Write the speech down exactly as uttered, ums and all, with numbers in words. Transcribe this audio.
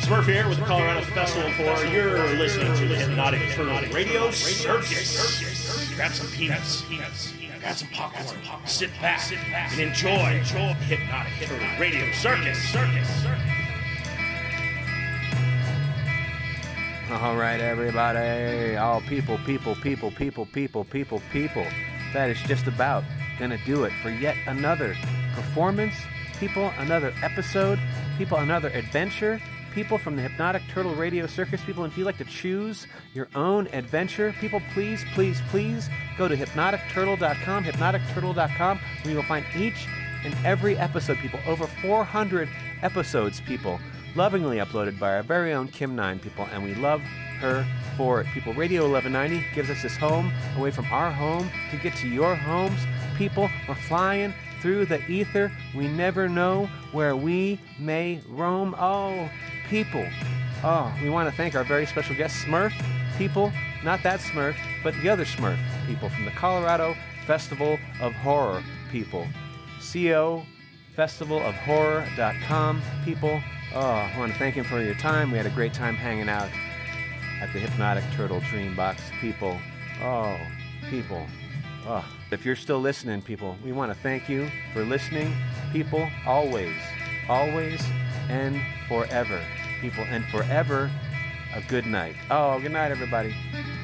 Smurf here with the Colorado Festival of Horror. You're listening to the Hypnotic Turtle Radio Circus. Grab some peanuts, grab some popcorn, sit back, and enjoy the Hypnotic Turtle Radio Circus. All right, everybody, all people, people, people, people, people, people, people. That is just about gonna do it for yet another performance. People, another episode. People, another adventure. People from the Hypnotic Turtle Radio Circus. People, if you'd like to choose your own adventure, people, please, please, please go to hypnotic turtle dot com, hypnotic turtle dot com, where you will find each and every episode, people. Over four hundred episodes, people, lovingly uploaded by our very own Kim Nine, people, and we love her for it. People, Radio eleven ninety gives us this home away from our home to get to your homes. People, we're flying through the ether. We never know where we may roam. Oh, people. Oh, we want to thank our very special guest, Smurf. People, not that Smurf, but the other Smurf. People from the Colorado Festival of Horror. People. C O festival of horror dot com. People. Oh, I want to thank him for your time. We had a great time hanging out at the Hypnotic Turtle Dreambox. People. Oh, people. Oh. If you're still listening, people, we want to thank you for listening. People, always, always, and forever. People, and forever, a good night. Oh, good night, everybody.